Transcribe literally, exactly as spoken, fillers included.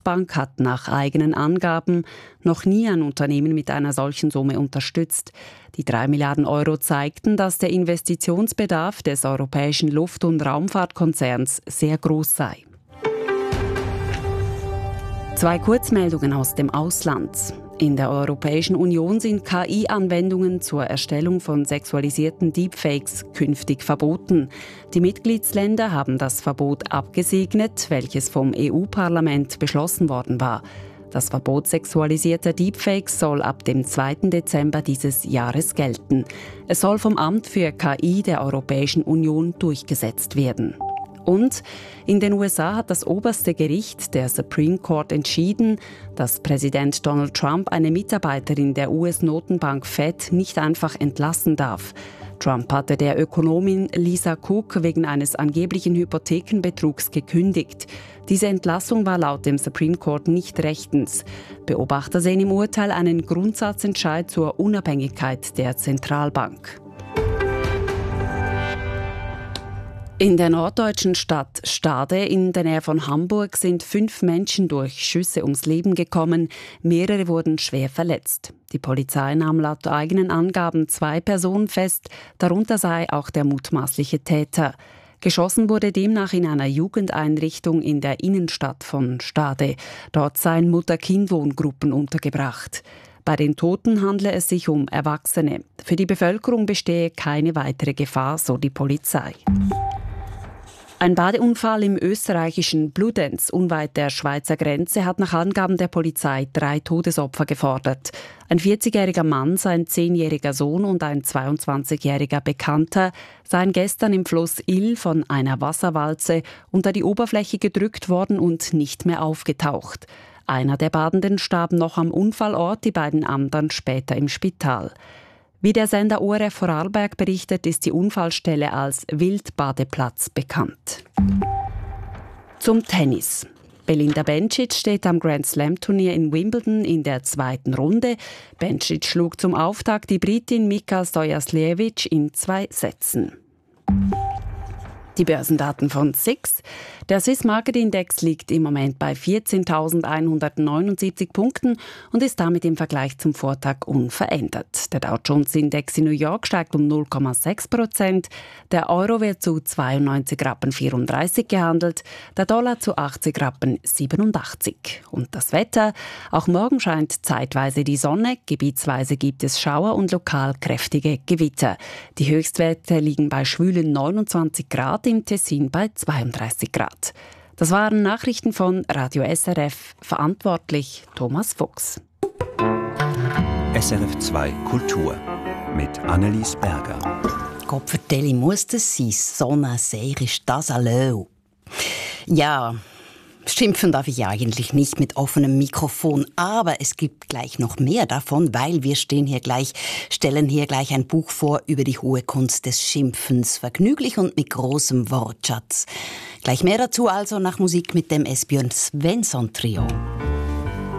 Bank hat nach eigenen Angaben noch nie ein Unternehmen mit einer solchen Summe unterstützt. Die drei Milliarden Euro zeigten, dass der Investitionsbedarf des europäischen Luft- und Raumfahrtkonzerns sehr groß sei. Zwei Kurzmeldungen aus dem Ausland. In der Europäischen Union sind K I-Anwendungen zur Erstellung von sexualisierten Deepfakes künftig verboten. Die Mitgliedsländer haben das Verbot abgesegnet, welches vom E U-Parlament beschlossen worden war. Das Verbot sexualisierter Deepfakes soll ab dem zweiten Dezember dieses Jahres gelten. Es soll vom Amt für K I der Europäischen Union durchgesetzt werden. Und in den U S A hat das oberste Gericht, der Supreme Court, entschieden, dass Präsident Donald Trump eine Mitarbeiterin der U S-Notenbank Fed nicht einfach entlassen darf. Trump hatte der Ökonomin Lisa Cook wegen eines angeblichen Hypothekenbetrugs gekündigt. Diese Entlassung war laut dem Supreme Court nicht rechtens. Beobachter sehen im Urteil einen Grundsatzentscheid zur Unabhängigkeit der Zentralbank. In der norddeutschen Stadt Stade in der Nähe von Hamburg sind fünf Menschen durch Schüsse ums Leben gekommen. Mehrere wurden schwer verletzt. Die Polizei nahm laut eigenen Angaben zwei Personen fest, darunter sei auch der mutmaßliche Täter. Geschossen wurde demnach in einer Jugendeinrichtung in der Innenstadt von Stade. Dort seien Mutter-Kind-Wohngruppen untergebracht. Bei den Toten handle es sich um Erwachsene. Für die Bevölkerung bestehe keine weitere Gefahr, so die Polizei. Ein Badeunfall im österreichischen Bludenz unweit der Schweizer Grenze hat nach Angaben der Polizei drei Todesopfer gefordert. Ein vierzigjähriger Mann, sein zehnjähriger Sohn und ein zweiundzwanzigjähriger Bekannter seien gestern im Fluss Ill von einer Wasserwalze unter die Oberfläche gedrückt worden und nicht mehr aufgetaucht. Einer der Badenden starb noch am Unfallort, die beiden anderen später im Spital. Wie der Sender O R F Vorarlberg berichtet, ist die Unfallstelle als Wildbadeplatz bekannt. Zum Tennis. Belinda Bencic steht am Grand-Slam-Turnier in Wimbledon in der zweiten Runde. Bencic schlug zum Auftakt die Britin Mika Stojasljevich in zwei Sätzen. Die Börsendaten von S I X. Der Swiss Market Index liegt im Moment bei vierzehntausendeinhundertneunundsiebzig Punkten und ist damit im Vergleich zum Vortag unverändert. Der Dow Jones Index in New York steigt um null Komma sechs Prozent. Der Euro wird zu zweiundneunzig Rappen vierunddreißig gehandelt, der Dollar zu achtzig Rappen siebenundachtzig. Und das Wetter? Auch morgen scheint zeitweise die Sonne, gebietsweise gibt es Schauer und lokal kräftige Gewitter. Die Höchstwerte liegen bei schwülen neunundzwanzig Grad, im Tessin bei zweiunddreißig Grad. Das waren Nachrichten von Radio S R F, verantwortlich Thomas Fuchs. S R F zwei Kultur mit Annelies Berger. Gott vertelle, muss das sein? So eine Serie ist das allein. Ja, schimpfen darf ich eigentlich nicht mit offenem Mikrofon, aber es gibt gleich noch mehr davon, weil wir stehen hier gleich, stellen hier gleich ein Buch vor über die hohe Kunst des Schimpfens, vergnüglich und mit großem Wortschatz. Gleich mehr dazu also nach Musik mit dem Esbjörn Svensson Trio.